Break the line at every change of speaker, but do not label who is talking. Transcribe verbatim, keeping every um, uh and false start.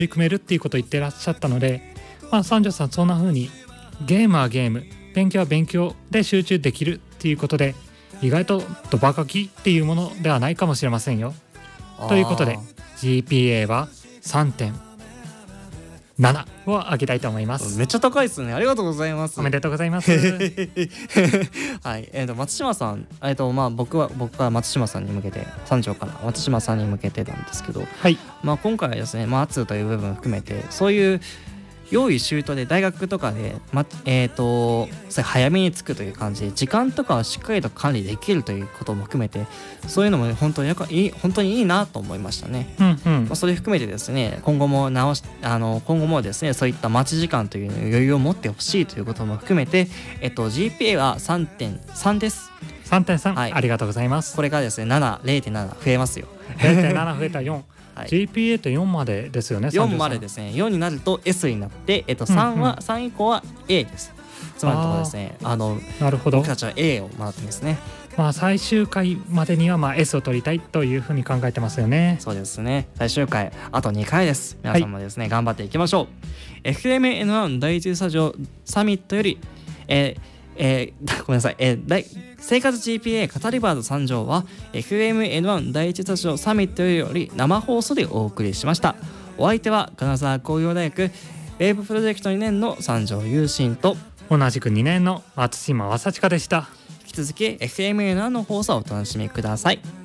り組めるっていうことを言ってらっしゃったので、まあ、三条さんそんな風にゲームはゲーム、勉強は勉強で集中できるっていうことで、意外とドバ書きっていうものではないかもしれませんよ。ということで ジーピーエー は さんてんなな を上げたいと思います。
めっちゃ高いですね。ありがとうございます。
おめでとうございます。
はい、えー、と松島さん、えーとまあ、僕は僕は松島さんに向けて、三条から松島さんに向けてなんですけど、
はい、
まあ、今回はですね、まあ、圧という部分を含めて、そういう用意周到で大学とかで、まえー、とそれ早めに着くという感じで時間とかをしっかりと管理できるということも含めて、そういうのも本当によかいい本当にいいなと思いましたね。
うんうん、
まあ、それ含めてですね、今後も直しあの今後もですね、そういった待ち時間という余裕を持ってほしいということも含めて、えっと、ジーピーエー は さんてんさん です。
さんてんさん、
はい、
ありがとうございます。
これがですね なな、れいてんなな 増えますよ。
れいてんなな 増えたよん、はい、ジーピーエー ってよんまでですよね。
よんまでですね。よんになると エス になって、えっと、さんは、うんうん、さん以降は エー です。つまりところですね、あの
なるほど、
僕たちは エー を学ってですね、
まあ、最終回までにはまあ エス を取りたいというふうに考えてますよね。
そうですね、最終回あとにかいです。皆さんもですね、はい、頑張っていきましょう。 エフエムエヌワン 第一スタジオサミットより、えーえー、ごめんなさい、えー、生活 ジーピーエー 語りバード参上は エフエムエヌワン 第一スタジオサミットより生放送でお送りしました。お相手は金沢工業大学ウェブプロジェクトにねんの三条雄心と、
同じくにねんの松島正親でした。
引き続き エフエムエヌワン の放送をお楽しみください。